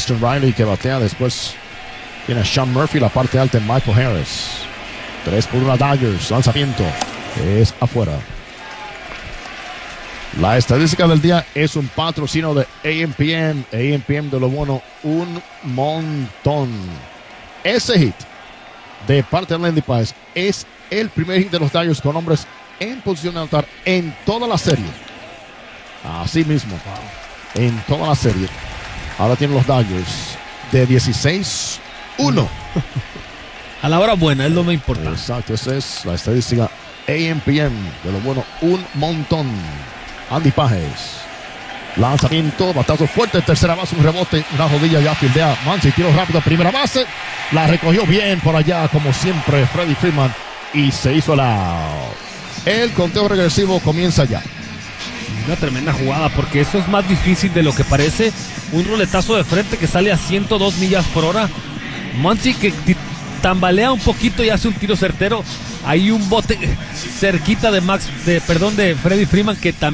Austin Riley que batea. Después viene Sean Murphy, la parte alta en Michael Harris. 3-1 Dodgers. Lanzamiento es afuera. La estadística del día es un patrocinio de AMPM. AMPM de lo bueno, un montón. Ese hit de parte de Landy Páez es el primer hit de los Dodgers con hombres en posición de anotar en toda la serie. Así mismo, en toda la serie. Ahora tienen los Dodgers de 16-1. A la hora buena, es lo más importante. Exacto, esa es la estadística AMPM de lo bueno, un montón. Andy Páez. Lanzamiento, batazo fuerte, tercera base, un rebote, una rodilla, ya fildea Muncy, tiro rápido, primera base, la recogió bien por allá, como siempre, Freddie Freeman, y se hizo el out. El conteo regresivo comienza ya. Una tremenda jugada, porque eso es más difícil de lo que parece. Un roletazo de frente que sale a 102 millas por hora. Muncy que tambalea un poquito y hace un tiro certero. Hay un bote cerquita de Freddie Freeman que también